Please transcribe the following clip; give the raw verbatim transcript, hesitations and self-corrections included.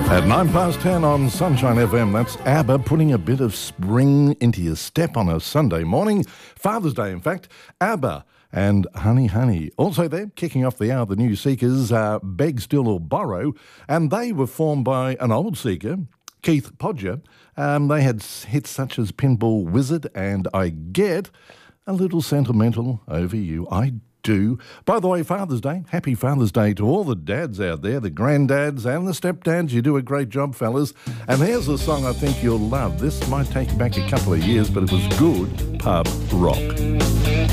At nine past ten on Sunshine F M, that's ABBA putting a bit of spring into your step on a Sunday morning. Father's Day, in fact. ABBA and Honey Honey. Also there, kicking off the hour, the new Seekers, uh, Beg, Steal or Borrow. And they were formed by an old Seeker, Keith Podger. Um, they had hits such as Pinball Wizard and I Get a Little Sentimental Over You. I do. By the way, Father's Day, happy Father's Day to all the dads out there, the granddads and the stepdads. You do a great job, fellas. And here's a song I think you'll love. This might take you back a couple of years, but it was good pub rock.